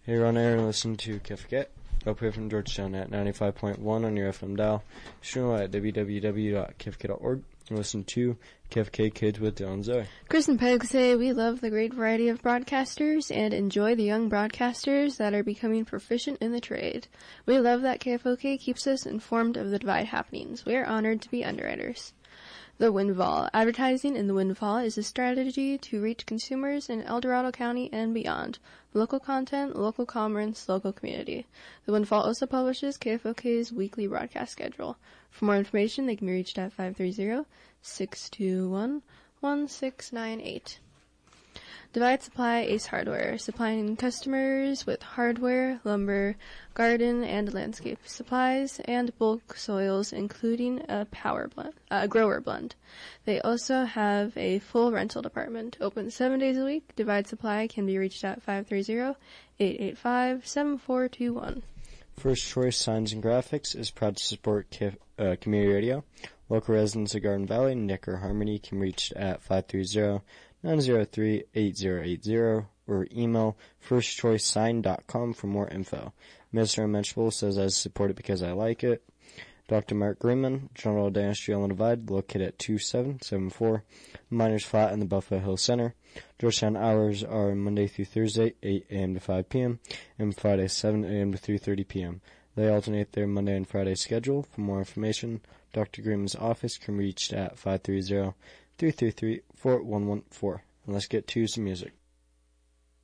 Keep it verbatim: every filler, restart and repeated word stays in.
Hey, Ron Aaron, listen to K F K up here from Georgetown at ninety-five point one on your F M dial. Stream at w w w dot k f k dot org and listen to K F K Kids with Dylan Zoe. Chris and Peg say we love the great variety of broadcasters and enjoy the young broadcasters that are becoming proficient in the trade. We love that K F O K keeps us informed of the Divide happenings. We are honored to be underwriters. The Windfall. Advertising in the Windfall is a strategy to reach consumers in El Dorado County and beyond. Local content, local commerce, local community. The Windfall also publishes K F O K's weekly broadcast schedule. For more information, they can be reached at five three zero, six two one, one six nine eight. Divide Supply Ace Hardware, supplying customers with hardware, lumber, garden, and landscape supplies, and bulk soils, including a power blend, a grower blend. They also have a full rental department, open seven days a week. Divide Supply can be reached at five three zero, eight eight five, seven four two one. First Choice Signs and Graphics is proud to support K- uh, community radio. Local residents of Garden Valley, Nick or Harmony can reach at five three zero, nine zero three, eight zero eight zero or email first choice sign dot com for more info. Mister Unmentionable says I support it because I like it. Doctor Mark Greenman, General Dentistry on the Divide, located at two seven seven four Miners Flat in the Buffalo Hills Center. Georgetown hours are Monday through Thursday, eight a.m. to five p.m., and Friday, seven a.m. to three thirty p.m. They alternate their Monday and Friday schedule. For more information, Doctor Greenman's office can be reached at five three zero, three three three, four one one four. And let's get to some music.